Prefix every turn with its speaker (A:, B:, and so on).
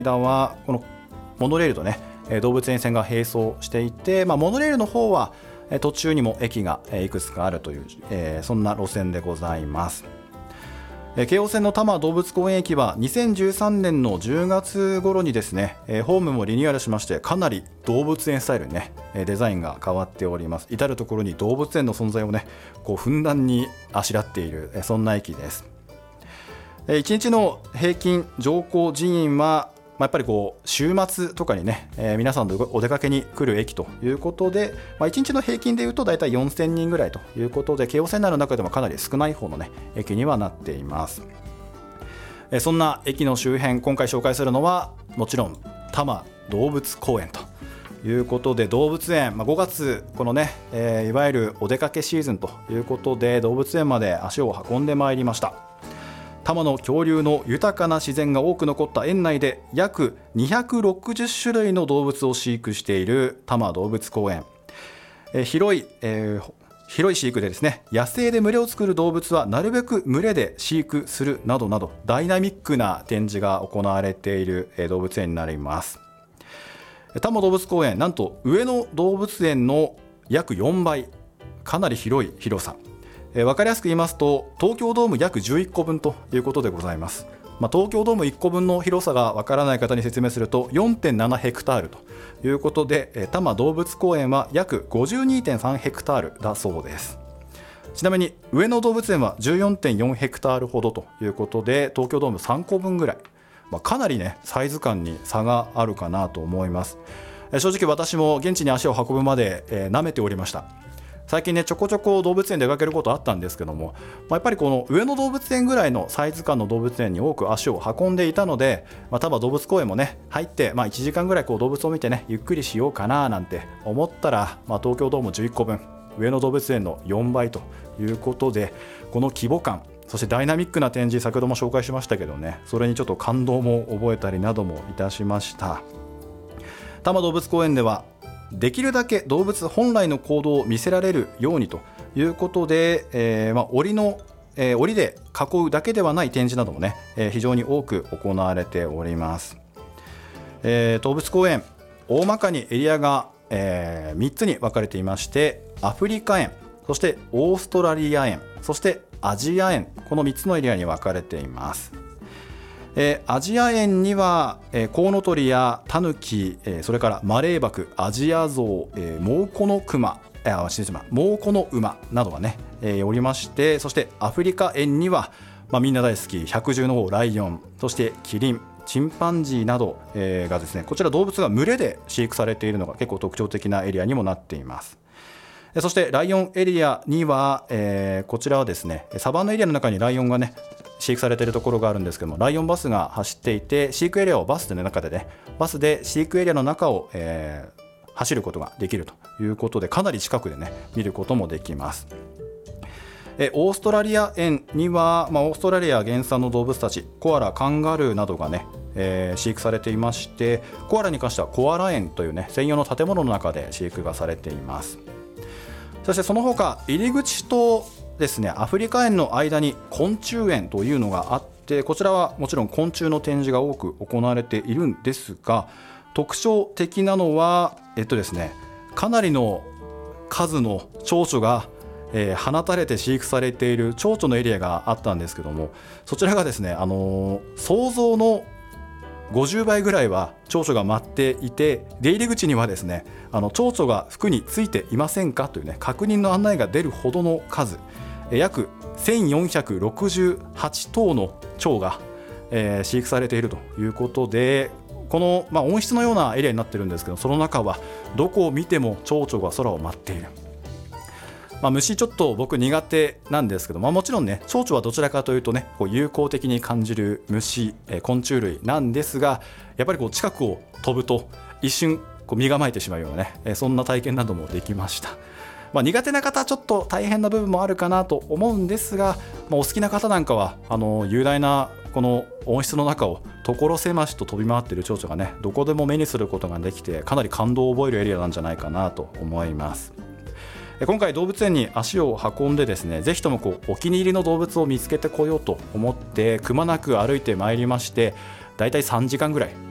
A: 間はこのモノレールとね動物園線が並走していて、モノレールの方は途中にも駅がいくつかあるという、そんな路線でございます。京王線の多摩動物公園駅は2013年の10月頃にですね、ホームもリニューアルしまして、かなり動物園スタイルにねデザインが変わっております。至る所に動物園の存在をねこうふんだんにあしらっている、そんな駅です。1日の平均乗降人員はやっぱりこう週末とかにね、皆さんとお出かけに来る駅ということで、1日の平均でいうとだいたい4000人ぐらいということで、京王線内の中でもかなり少ない方のね駅にはなっています。そんな駅の周辺、今回紹介するのはもちろん多摩動物公園ということで、動物園、5月このね、いわゆるお出かけシーズンということで動物園まで足を運んでまいりました。多摩の恐竜の豊かな自然が多く残った園内で約260種類の動物を飼育している多摩動物公園、広い飼育でですね、野生で群れを作る動物はなるべく群れで飼育するなどなどダイナミックな展示が行われている動物園になります。多摩動物公園、なんと上野動物園の約4倍、かなり広い広さ、分かりやすく言いますと東京ドーム約11個分ということでございます。東京ドーム1個分の広さが分からない方に説明すると 4.7 ヘクタールということで、多摩動物公園は約 52.3 ヘクタールだそうです。ちなみに上野動物園は 14.4 ヘクタールほどということで、東京ドーム3個分ぐらい、かなりねサイズ感に差があるかなと思います。正直私も現地に足を運ぶまで舐めておりました。最近ねちょこちょこ動物園出かけることあったんですけども、やっぱりこの上野動物園ぐらいのサイズ感の動物園に多く足を運んでいたので、多摩動物公園もね入って、1時間ぐらいこう動物を見てねゆっくりしようかななんて思ったら、東京ドーム11個分、上野動物園の4倍ということで、この規模感、そしてダイナミックな展示、先ほども紹介しましたけどね、それにちょっと感動も覚えたりなどもいたしました。多摩動物公園ではできるだけ動物本来の行動を見せられるようにということで、檻で囲うだけではない展示などもね、非常に多く行われております。動物公園、大まかにエリアが、3つに分かれていまして、アフリカ園、そしてオーストラリア園、そしてアジア園、この3つのエリアに分かれています。アジア園には、コウノトリやタヌキ、それからマレーバク、アジアゾウ、モウコノ馬などがね、おりまして、そしてアフリカ園には、みんな大好き百獣の王ライオン、そしてキリン、チンパンジーなど、がですね、こちら動物が群れで飼育されているのが結構特徴的なエリアにもなっています。そしてライオンエリアには、こちらはですね、サバンナエリアの中にライオンがね飼育されているところがあるんですけども、ライオンバスが走っていて、飼育エリアをバスで飼育エリアの中を、走ることができるということで、かなり近くでね見ることもできます。オーストラリア園には、オーストラリア原産の動物たち、コアラ、カンガルーなどがね、飼育されていまして、コアラに関してはコアラ園というね専用の建物の中で飼育がされています。そしてその他、入り口とですねアフリカ園の間に昆虫園というのがあって、こちらはもちろん昆虫の展示が多く行われているんですが、特徴的なのはですね、かなりの数の蝶々が、放たれて飼育されている蝶々のエリアがあったんですけども、そちらがですね、想像の50倍ぐらいは蝶々が舞っていて、出入り口にはですね蝶々が服についていませんかというね確認の案内が出るほどの数、約1468頭の蝶が、飼育されているということで、この、温室のようなエリアになっているんですけど、その中はどこを見ても蝶々が空を舞っている。虫ちょっと僕苦手なんですけど、もちろんね蝶々はどちらかというとねこう友好的に感じる虫、昆虫類なんですが、やっぱりこう近くを飛ぶと一瞬こう身構えてしまうようなね、そんな体験などもできました。苦手な方はちょっと大変な部分もあるかなと思うんですが、お好きな方なんかは雄大なこの温室の中を所狭しと飛び回っている蝶々がねどこでも目にすることができて、かなり感動を覚えるエリアなんじゃないかなと思います。今回動物園に足を運んでですね、ぜひともお気に入りの動物を見つけてこようと思ってくまなく歩いてまいりまして、だいたい3時間ぐらい